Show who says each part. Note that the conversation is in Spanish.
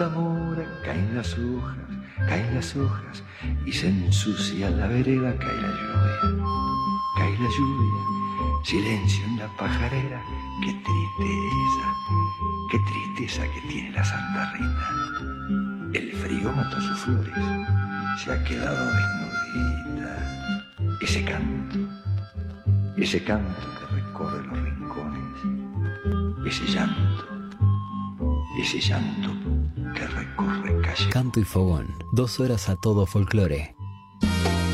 Speaker 1: Zamora, caen las hojas y se ensucia la vereda, cae la lluvia, silencio en la pajarera, qué tristeza que tiene la Santa Rita. El frío mató sus flores, se ha quedado desnudita. Ese canto que recorre los rincones, ese llanto que recorre calle.
Speaker 2: Canto y fogón, 2 horas a todo folclore.